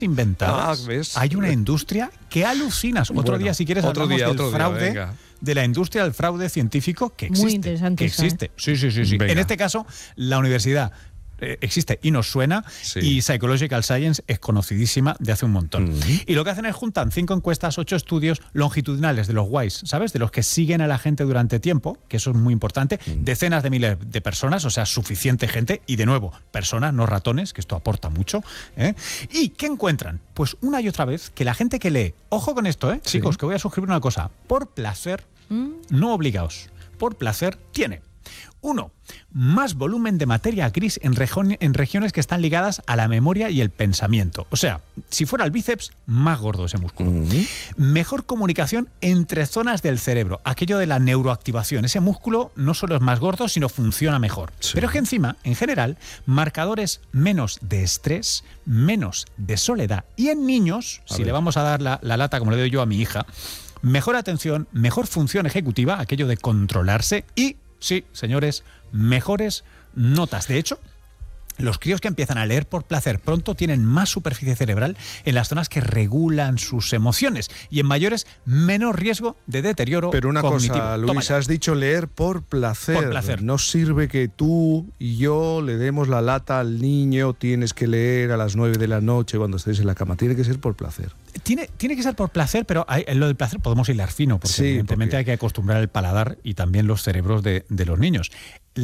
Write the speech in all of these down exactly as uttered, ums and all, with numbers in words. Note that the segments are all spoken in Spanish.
inventadas. Ah, ¿ves? Hay una industria que alucinas. Otro Bueno, día, si quieres, otro hablamos día, del otro día, fraude, venga. de la industria del fraude científico que existe. Muy interesante Que esa, ¿eh? existe. Sí, sí, sí, sí. Venga. En este caso, la universidad eh, existe y nos suena, Sí. y Psychological Science es conocidísima de hace un montón. Mm. Y lo que hacen es juntan cinco encuestas, ocho estudios longitudinales de los guays, ¿sabes? De los que siguen a la gente durante tiempo, que eso es muy importante, Mm. decenas de miles de personas, o sea, suficiente gente, y de nuevo, personas, no ratones, que esto aporta mucho. ¿eh? ¿Y qué encuentran? Pues una y otra vez que la gente que lee, ojo con esto, ¿eh? Sí. Chicos, que voy a suscribir una cosa, por placer, ¿Mm? no obligaos, por placer, tiene uno, más volumen de materia gris en, región- en regiones que están ligadas a la memoria y el pensamiento. O sea, si fuera el bíceps, más gordo ese músculo. Mm. Mejor comunicación entre zonas del cerebro, aquello de la neuroactivación. Ese músculo no solo es más gordo, sino funciona mejor. Sí. Pero es que encima, en general, marcadores menos de estrés, menos de soledad. Y en niños, A si ver. le vamos a dar la, la lata como le doy yo a mi hija, mejor atención, mejor función ejecutiva, aquello de controlarse y, sí, señores, mejores notas. De hecho, los críos que empiezan a leer por placer pronto tienen más superficie cerebral en las zonas que regulan sus emociones y en mayores menos riesgo de deterioro Pero una cognitivo. cosa, Toma Luis, ya. has dicho leer por placer. Por placer. No sirve que tú y yo le demos la lata al niño, tienes que leer a las nueve de la noche cuando estés en la cama. Tiene que ser por placer. Tiene, tiene que ser por placer, pero hay- en lo del placer podemos hilar fino, porque Sí, evidentemente porque- hay que acostumbrar el paladar y también los cerebros de, de los niños.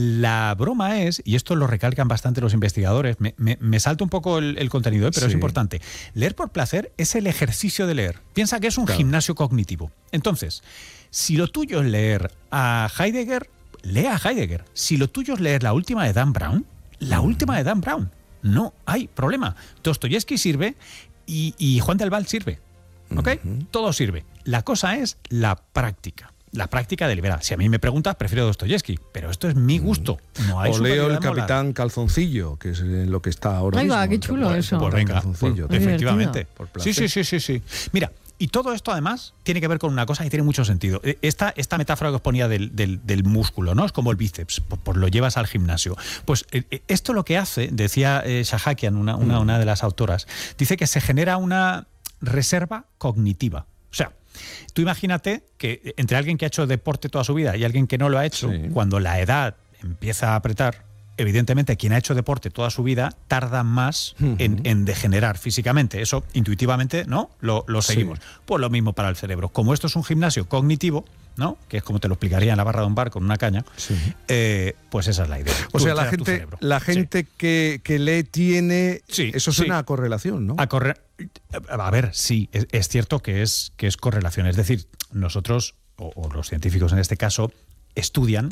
La broma es, y esto lo recalcan bastante los investigadores, me, me, me salta un poco el, el contenido, ¿eh? pero Sí. es importante. Leer por placer es el ejercicio de leer. Piensa que es un Claro. gimnasio cognitivo. Entonces, si lo tuyo es leer a Heidegger, lea a Heidegger. Si lo tuyo es leer la última de Dan Brown, la última de Dan Brown. No hay problema. Dostoyevsky sirve y, y Juan del Val sirve. ¿Ok? Ujú. Todo sirve. La cosa es la práctica. La práctica deliberada. Si a mí me preguntas, prefiero Dostoyevsky, pero esto es mi gusto. No hay O leo superioridad el moral. Capitán Calzoncillo, que es en lo que está ahora Ahí mismo. va, qué el chulo Capitán eso. Pues venga, Calzoncillo. Muy efectivamente. divertido. Por Sí, placer. sí, sí, sí, sí. Mira, y todo esto además tiene que ver con una cosa y tiene mucho sentido. E- Esta, esta metáfora que os ponía del, del- del músculo, ¿no? Es como el bíceps, pues, pues lo llevas al gimnasio. Pues eh, eh, esto lo que hace, decía eh, Shahakian, una, una, una de las autoras, dice que se genera una reserva cognitiva. O sea, tú imagínate que entre alguien que ha hecho deporte toda su vida y alguien que no lo ha hecho, Sí. cuando la edad empieza a apretar, evidentemente quien ha hecho deporte toda su vida tarda más en, Ujú. en degenerar físicamente. Eso intuitivamente, ¿no? Lo, lo Sí. seguimos. Pues lo mismo para el cerebro. Como esto es un gimnasio cognitivo, ¿no? Que es como te lo explicaría en la barra de un bar con una caña, Sí. eh, pues esa es la idea. O Tú sea, la entrenas tu gente, cerebro. la Sí. gente que, que lee tiene... Sí, eso suena sí. a correlación, ¿no? A correr. A ver, sí, es, es cierto que es, que es correlación. Es decir, nosotros, o, o los científicos en este caso, estudian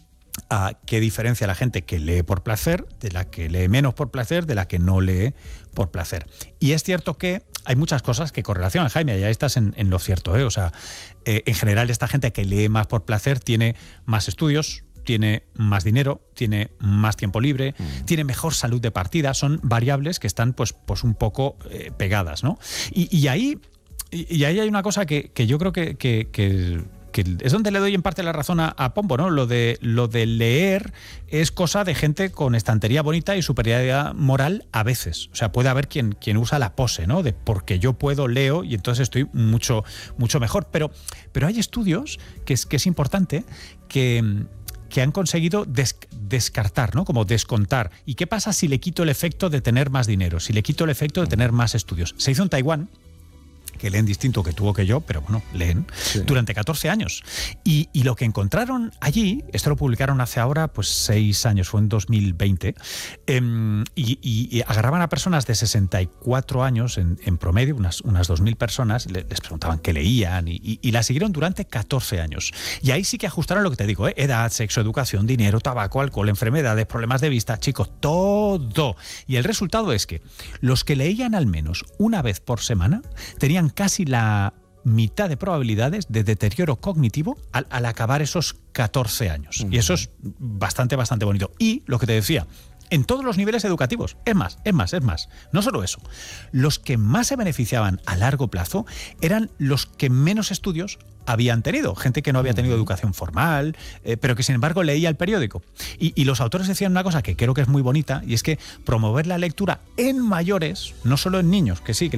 a qué diferencia la gente que lee por placer de la que lee menos por placer, de la que no lee por placer. Y es cierto que hay muchas cosas que correlacionan, Jaime, ya estás en, en lo cierto, ¿eh? O sea, eh, en general esta gente que lee más por placer tiene más estudios, tiene más dinero, tiene más tiempo libre, mm. tiene mejor salud de partida. Son variables que están pues, pues un poco eh, pegadas, ¿no? Y, y ahí y, y ahí hay una cosa que, que yo creo que, que, que que es donde le doy en parte la razón a, a Pombo, ¿no? Lo de, lo de leer es cosa de gente con estantería bonita y superioridad moral a veces. O sea, puede haber quien, quien usa la pose, ¿no? De porque yo puedo, leo y entonces estoy mucho, mucho mejor. Pero, pero hay estudios que es, que es importante que... que han conseguido des- descartar, ¿no? Como descontar. ¿Y qué pasa si le quito el efecto de tener más dinero? Si le quito el efecto de tener más estudios. Se hizo en Taiwán, que leen distinto que tuvo que yo, pero bueno, leen, sí. durante catorce años. Y, y lo que encontraron allí, esto lo publicaron hace ahora pues seis años, fue en dos mil veinte, eh, y, y, y agarraban a personas de sesenta y cuatro años en, en promedio, unas, unas dos mil personas, les, les preguntaban qué leían y, y, y la siguieron durante catorce años. Y ahí sí que ajustaron lo que te digo, ¿eh? Edad, sexo, educación, dinero, tabaco, alcohol, enfermedades, problemas de vista, chicos, todo. Y el resultado es que los que leían al menos una vez por semana tenían casi la mitad de probabilidades de deterioro cognitivo al, al acabar esos catorce años. Uh-huh. Y eso es bastante, bastante bonito. Y lo que te decía, en todos los niveles educativos. Es más, es más, es más. No solo eso. Los que más se beneficiaban a largo plazo eran los que menos estudios habían tenido. Gente que no había tenido educación formal, eh, pero que sin embargo leía el periódico. Y, y los autores decían una cosa que creo que es muy bonita, y es que promover la lectura en mayores, no solo en niños, que sí, que